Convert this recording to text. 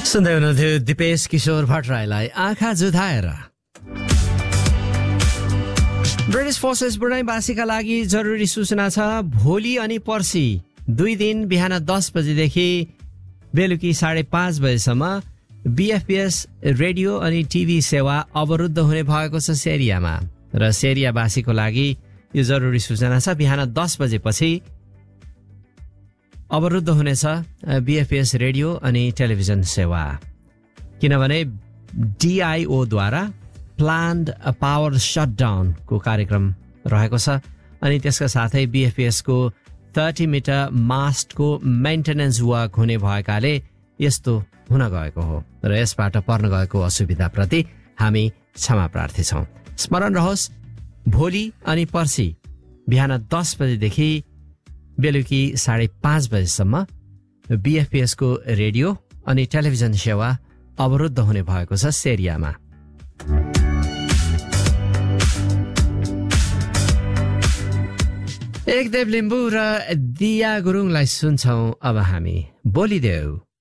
सुन्दै हुनुहुन्थ्यो दिपेश किशोर भट्टराईलाई आँखा जुधाएर। ब्रिटिस फोर्सेस ब्रुनाईवासीका लागि जरुरी सूचना छ। भोलि अनि पर्सि 2 दिन बिहान 10 बजेदेखि बेलुकी 5:30 बजेसम्म बीएफपीएस रेडियो अनि टिभी सेवा अवरुद्ध हुने भएको छ सेरियामा। र सेरियावासीको लागि यो जरुरी सूचना छ, बिहान 10 बजेपछि अवरुद्ध हुनेछ बीएफपीएस रेडियो अनि टेलिभिजन सेवा, किनभने डिआइओद्वारा प्लान्ड पावर शटडाउनको कार्यक्रम रहेको छ। अनि त्यसका साथै बीएफपीएसको 30 मिटर मास्टको मेन्टेनेन्स वर्क हुने भएकाले यस्तो हुन गएको हो र यसबाट पर्न गएको असुविधाप्रति हामी क्षमा प्रार्थी छौँ। स्मरण रहोस्, भोलि अनि पर्सि बिहान 10 बजेदेखि बेलुकी 5:30 बजेसम्म बीएफपीएसको रेडियो अनि टेलिभिजन सेवा अवरुद्ध हुने भएको छ सेरियामा। एकदेव लिम्बू र दिया गुरुङलाई सुन्छौं अब हामी। बोलिदेऊ।